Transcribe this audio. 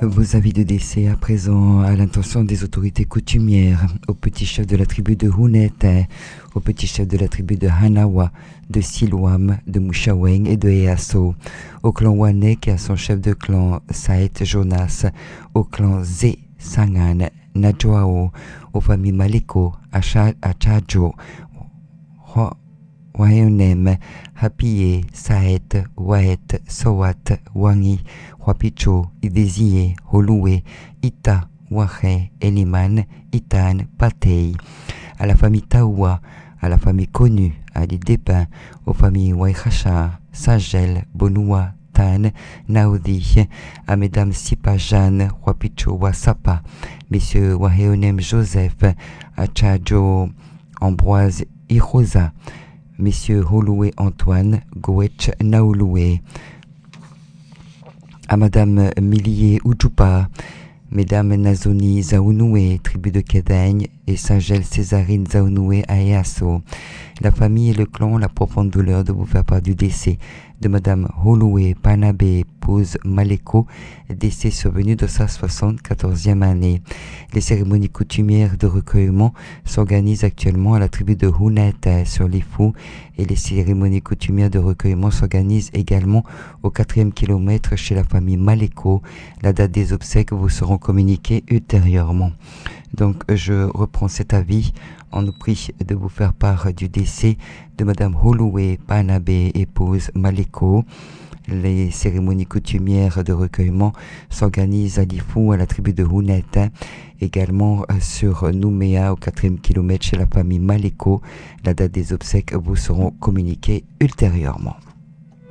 Vos avis de décès à présent à l'intention des autorités coutumières, au petit chef de la tribu de Hunete, au petit chef de la tribu de Hanawa, de Siloam, de Mushaweng et de Easo, au clan Wane qui a son chef de clan Saet Jonas, au clan Ze Sangan, Najoao, aux familles Maleko, Achajo, Waeonem, Hapie, Saet, Waet, Sowat, Wangi, Wapicho, Idezie, Holoué, Ita, Wahe, Eliman, Itan, Patei, à la famille Taoua, à la famille connue, à l'île des Pins, aux familles Waikacha, Sagel, Bonua, Tan, Naudi, à mesdames Sipa Jeanne, Wapicho, Wasapa, messieurs Waheonem Joseph, Achajo, Ambroise, Irosa, messieurs Holoué Antoine, Goetch Naouloué, à madame Millier Ujupa, mesdames Nazoni Zaounoué, tribu de Kedaigne, et Sagel Césarine Zaounoué à Easo. La famille et le clan ont la profonde douleur de vous faire part du décès de madame Holoué Panabé, épouse Maleko, décès survenu de sa 74e année. Les cérémonies coutumières de recueillement s'organisent actuellement à la tribu de Hunete sur les Fous, et les cérémonies coutumières de recueillement s'organisent également au 4e kilomètre chez la famille Maleko. La date des obsèques vous seront communiquées ultérieurement. Donc je reprends cet avis. On nous prie de vous faire part du décès de madame Holoué Panabé, épouse Maleko. Les cérémonies coutumières de recueillement s'organisent à Lifou, à la tribu de Hunete, également sur Nouméa, au 4e kilomètre chez la famille Maleko. La date des obsèques vous seront communiquées ultérieurement.